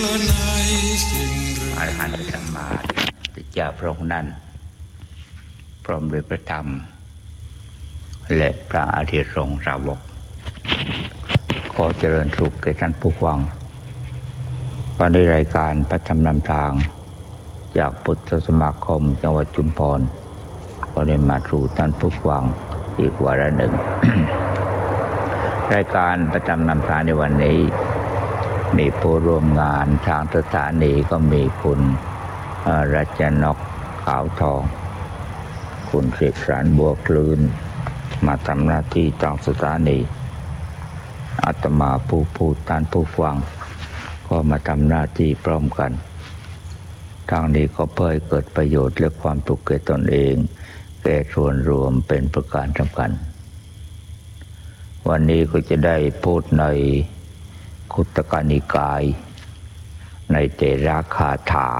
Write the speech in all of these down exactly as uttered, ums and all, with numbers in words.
อรหันตสัมมาสัมพุทธเจ้าพระองค์นั้นพร้อมด้วยพระธรรมและพระอริยสงฆ์สาวกขอเจริญสุขแก่ท่านผู้ฟังวันนี้รายการพระธรรมนำทางจากพุทธสมาคมจังหวัดชุมพรก็ได้มาสู่ท่านผู้ฟังอีกวาระหนึ่ง รายการพระธรรมนำทางในวันนี้มีผู้ร่วมงานทางสถานีก็มีคุณรัชนกขาวทองคุณเสกสรรบัวคลื่นมาทำหน้าที่ทางสถานีอาตมาผู้พูดท่านผู้ฟังก็มาทำหน้าที่พร้อมกันทางนี้ก็เพื่อให้เกิดประโยชน์และความสุขแก่ตนเองแก่ส่วนรวมเป็นประการสำคัญวันนี้ก็จะได้พูดในคุตตกนิกายในเถรคาถา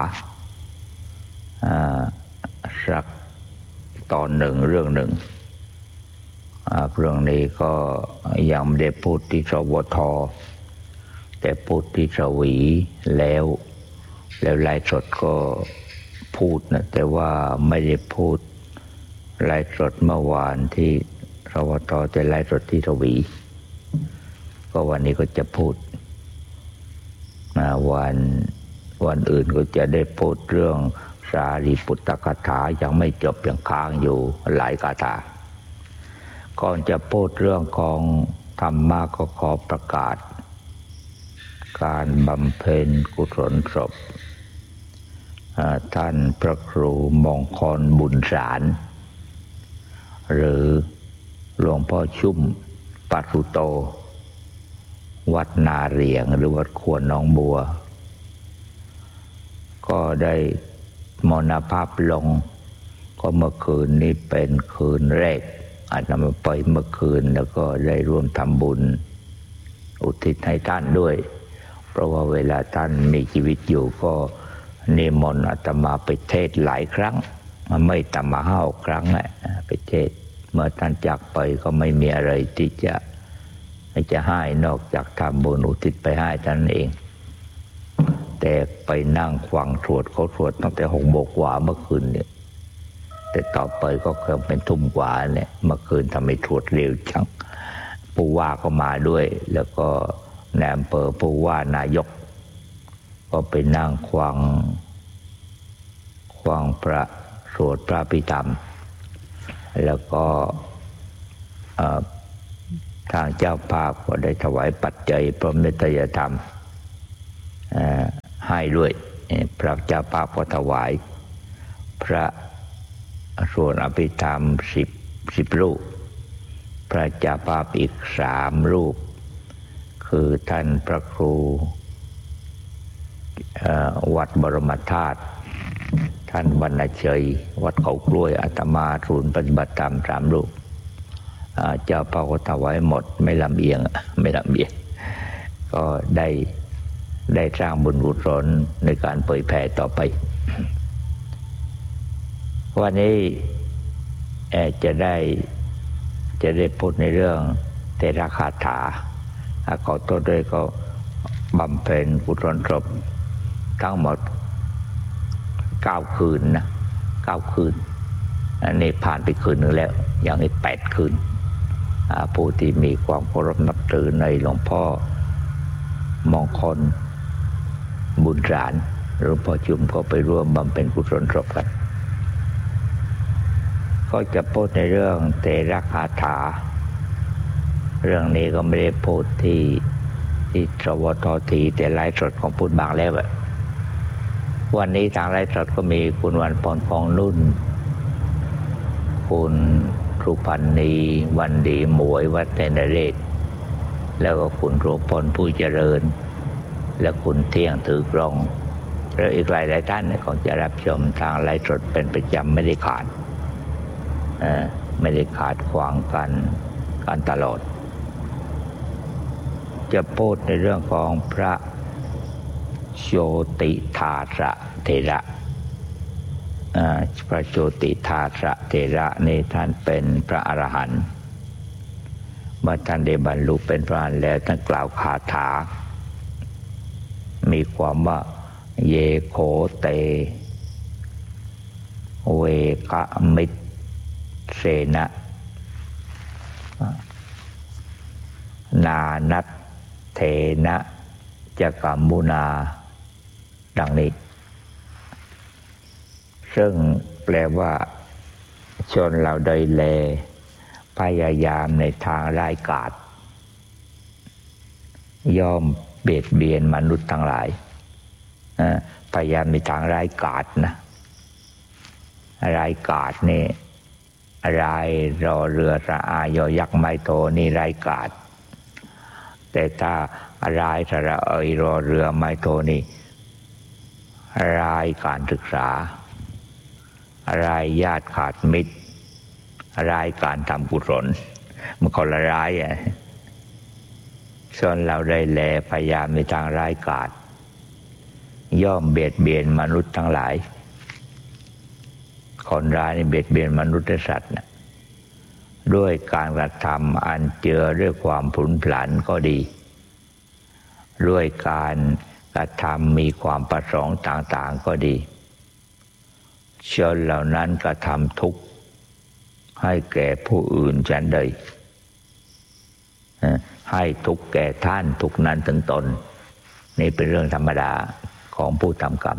สักตอนหนึ่งเรื่องหนึ่งเรื่องนี้ก็ยังไม่ได้พูดที่สวทแต่พูดที่สวีแล้วแล้วไลฟ์สดก็พูดนะแต่ว่าไม่ได้พูดไลฟ์สดเมื่อวานที่สวทแต่ไลฟ์สดที่สวีก็วันนี้ก็จะพูดวันวันอื่นก็จะได้พูดเรื่องสารีปุตตคาถายังไม่จบยังค้างอยู่หลายคาถาก่อนจะพูดเรื่องของธรรมะก็ขอประกาศการบำเพ็ญกุศลศพท่านพระครูมงคลบุญสารหรือหลวงพ่อชุ่มปัสสุโตวัดนาเรียงหรือวัดขวนหนองบัวก็ได้มรณภาพลงก็เมื่อคืนนี้เป็นคืนแรกอาจจะมาไปเมื่อคืนแล้วก็ได้ร่วมทำบุญอุทิศให้ท่านด้วยเพราะว่าเวลาท่านมีชีวิตอยู่ก็นิมนต์อาตมาไปเทศหลายครั้งไม่ต่ำมาห้าครั้งแหละไปเทศเมื่อท่านจากไปก็ไม่มีอะไรที่จะจะให้นอกจากทำบุญอุทิศไปให้ท่านเองแต่ไปนั่งฟังสวดเขาสวดตั้งแต่หกโมงกว่าเมื่อคืนเนี่ยแต่ต่อไปก็เกือบเป็นทุ่มกว่าเนี่ยเมื่อคืนทำให้สวดเร็วจังผู้ว่าก็มาด้วยแล้วก็นายอำเภอผู้ว่านายกก็ไปนั่งฟังฟังพระสวดพระพิธรรมแล้วก็ทางเจ้าภาพก็ได้ถวายปัจจัยพระเมตตายธรรมให้ด้วยพระเจ้าภาพก็ถวายพระสวดอภิธรรมสิบสิบรูปพระเจ้าภาพอีกสามรูปคือท่านพระครูวัดบรมธาตุท่านวรรณเชยวัดเขากล้วยอาตมาศูนย์ปฏิบัติธรรมสามรูปเจ้าพ่อก็ถวายหมดไม่ลำเอียงไม่ลำเอียงก็ได้ได้สร้างบุญกุศลในการเผยแผ่ต่อไปวันนี้จะได้จะได้พูดในเรื่องเถรคาถาขอโทษด้วยก็บำเพ็ญกุศลศพทั้งหมดเก้าคืนนะเก้าคืนอันนี้ผ่านไปคืนนึงแล้วอย่างนี้แปดคืนผู้ที่มีความเคารพนับถือในหลวงพ่อมงคลบุญสารหลวงพ่อชุมก็ไปร่วมบำเพ็ญกุศลศพกันก็จะพูดในเรื่องเถรคาถาเรื่องนี้ก็ไม่ได้พูดที่ที่สวททีแต่ไลฟ์สดของพูดบางแล้วอะวันนี้ทางไลฟ์สดก็มีคุณวันพรฟองนุ่นคุณครูพันนีวันดีหมวยวัดเทนเรศแล้วก็คุณโรพลผู้เจริญและคุณเที่ยงถือกรองแล้วอีกหลายหลายท่านเนี่ยก็จะรับชมทางไลฟ์สดเป็นประจำไม่ได้ขาดไม่ได้ขาดขวางกันกันตลอดจะพูดในเรื่องของพระโชติทาสเถระพระโชติทาสเถระนี่ท่านเป็นพระอรหันต์เมื่อท่านได้บรรลุเป็นพระอรหันต์แล้วท่านกล่าวคาถามีความว่าเยโคเตเวกะมิตเสนะนานัตเถนะจะกัมมุนาดังนี้ซึ่งแปลว่าชนเราได้แลพยายามในทางร้ายกาจย่อมเบียดเบียนมนุษย์ทั้งหลายพยายามในทางร้ายกาจนะร้ายกาจนี่รายรอเรือระอายอยักษ์ไม้โตนี่ร้ายกาจแต่ถ้ารายสระเอยรอเรือไม้โตนี่รายการศึกษารายญาติขาดมิตรรายการทำกุศลมันคนละรายอ่ะส่วนเราได้แลพยายามในทางร้ายกาจย่อมเบียดเบียนมนุษย์ทั้งหลายคนร้ายนี่เบียดเบียนมนุษย์และสัตว์นะด้วยการกระทำอันเจือด้วยความผุนผลันก็ดีด้วยการกระทำมีความประสงค์ต่างๆก็ดีชนเหล่านั้นกระทำทุกข์ให้แก่ผู้อื่นฉันใดให้ทุกข์แก่ท่านทุกข์นั้นถึงตนนี่เป็นเรื่องธรรมดาของผู้ทำกรรม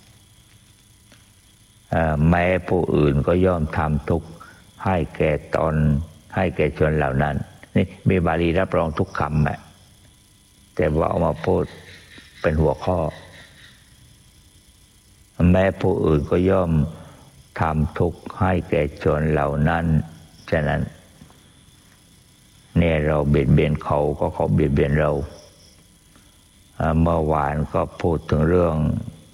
แม้ผู้อื่นก็ย่อมทำทุกข์ให้แก่ตนให้แก่ชนเหล่านั้นนี่มีบาลีรับรองทุกคำแหละแต่ว่าเอามาพูดเป็นหัวข้อแม้ผู้อื่นก็ย่อมทำทุกข์ให้แก่ชนเหล่านั้นฉะนั้นเนี่ยเราเบียดเบียนเขาก็เขาเบียดเบียนเราเมื่อวานก็พูดถึงเรื่อง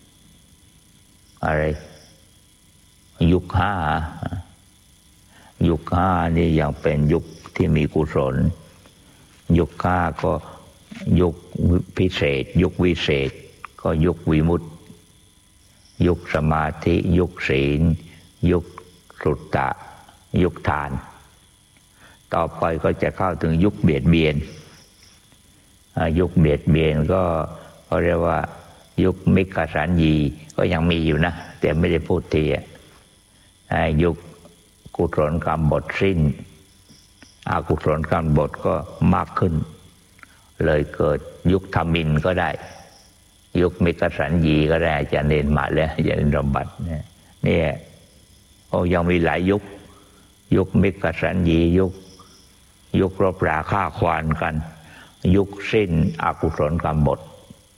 อะไรยุคห้ายุคห้านี่ยังเป็นยุคที่มีกุศลยุคห้าก็ยุคพิเศษยุควิเศษก็ยุควิมุตติยุคสมาธิยุคศีลยุคสุตตะยุคทานต่อไปก็จะเข้าถึงยุคเบียดเบียนยุคเบียดเบียนก็เขาเรียกว่ายุคมิกสัญญีก็ยังมีอยู่นะแต่ไม่ได้พูดทียุคกุศลกรรมบทสิ้นอกุศลกรรมบทก็มากขึ้นเลยเกิดยุคธรรมินก็ได้ยุคมิกสัญญีก็ได้จะเน้นมาแล้วจะเน้นรำบัดเนี่ยนี่โอ้ยังมีหลายยุคยุคมิกสัญญียุคยุครบราฆ่าควานกันยุคสิ้นอกุศลกรรมบท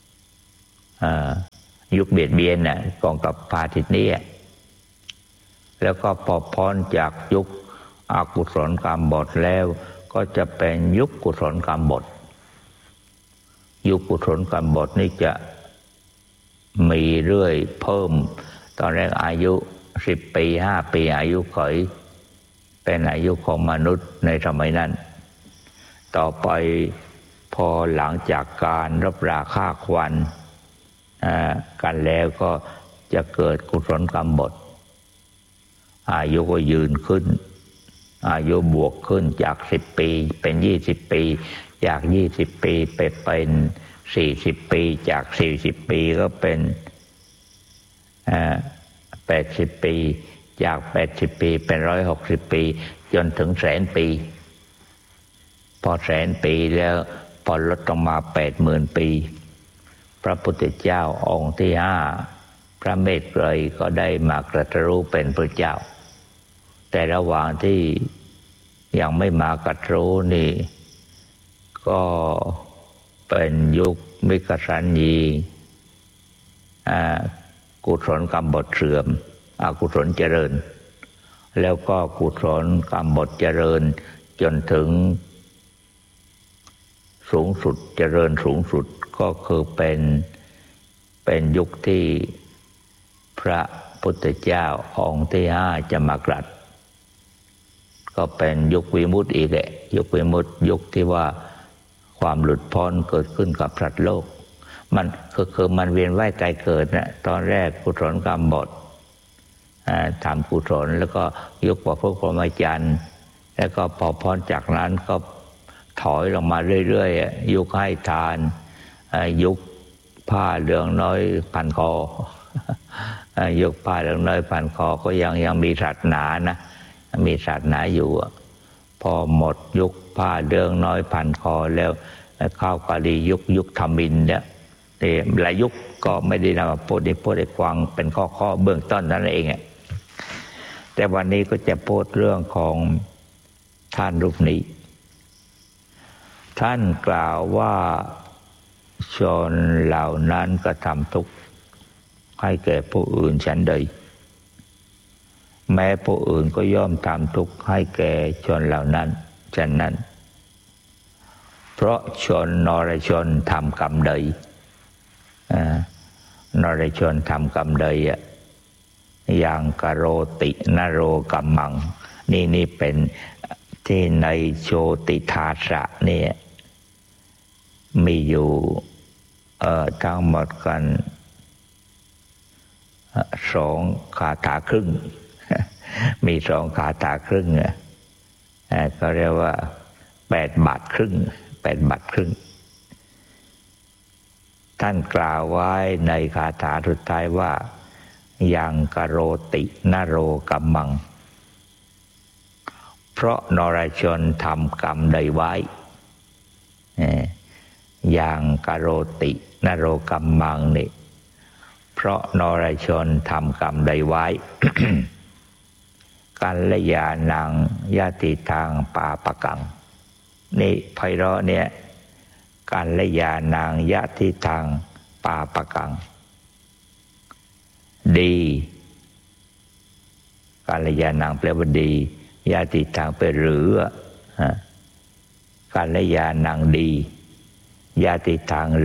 ยุคเบียดเบียนน่ะกองกับพาทิตนี้แล้วก็พอพ้นจากยุคอกุศลกรรมบทแล้วก็จะเป็นยุคกุศลกรรมบทยุคกุศลกรรมบทนี่จะมีเรื่อยเพิ่มตอนแรกอายุสิบปีห้าปีอายุเขยเป็นอายุของมนุษย์ในสมัยนั้นต่อไปพอหลังจากการรบราฆ่าควันกันแล้วก็จะเกิดกุศลกรรมบทอายุก็ยืนขึ้นอายุบวกขึ้นจากสิบปีเป็นยี่สิบปีจากยี่สิบปีไปเป็นสี่สิบปีจากสี่สิบปีก็เป็นแปดสิบปีจากแปดสิบปีเป็นร้อยหกสิบปีจนถึงแสนปีพอแสนปีแล้วพอลดลงมาแปดหมื่นปีพระพุทธเจ้าองค์ที่ห้าพระเมตไตรก็ได้มาตรัสรู้เป็นพระเจ้าแต่ระหว่างที่ยังไม่มาตรัสรู้นี่ก็เป็นยุคมิกสัญญีกุศลกรรมบทเสื่อมอกุศลเจริญแล้วก็กุศลกรรมบทเจริญจนถึงสูงสุดเจริญสูงสุดก็คือเป็นเป็นยุคที่พระพุทธเจ้าองค์ที่ห้าจะมากรัสก็เป็นยุควิมุตติอีกแหละยุควิมุตติยุคที่ว่าความหลุดพ้นเกิดขึ้นกับสัตว์โลกมันคือคือมันเวียนว่ายตายเกิดนะตอนแรกกุศลกรรมบททำกุศลแล้วก็ยุคพระพุทธพรหมจรรย์แล้วก็พอพ้นจากนั้นก็ถอยลงมาเรื่อยๆยุคให้ทานยุคภผ้าเหลืองน้อยพันคอ ยกผ้าเหลืองน้อยพันคอก็ยังยังมีศาสนานะมีศาสนาอยู่พอหมดยุคผ้าเหลืองน้อยพันคอแล้วเข้ากาลียุคยุคธมินเนี่ยหลายยุคก็ไม่ได้นำมาพูดในพูดในฟังเป็นข้อข้อเบื้องต้นนั่นเองแต่วันนี้ก็จะพูดเรื่องของท่านรูปนี้ท่านกล่าวว่าชนเหล่านั้นก็ทำทุกข์ให้แก่ผู้อื่นฉันใดแม้ผู้อื่นก็ย่อมทำทุกข์ให้แก่ชนเหล่านั้นฉันนั้นเพราะชนนรชนทำกรรมใดนรชนทำกรรมใดอย่างกโรตินโรกัมมังนี่นี่เป็นที่ในโชติทาสะเนี่ยมีอยู่ทั้งหมดกันสองคาถาครึ่งมีสองคาถาครึ่งก็เรียกว่าแปดบาทครึ่งแปดบาทครึ่งท่านกล่าวไว้ในคาถาสุดท้ายว่ายังกโรตินโรกัมมังเพราะนรชนทำกรรมใดไว้ยังกโรตินโรกัมมังนี่เพราะนรชนทำกรรมใดไว้ กัลยาณังยะติทางปาปกังนี่ไพเราะเนี่ยกัลยาณังยะติทางปาปกังดีกัลยาณังแปลว่าดียะติทางไปหรือกัลยาณังดียะติทาง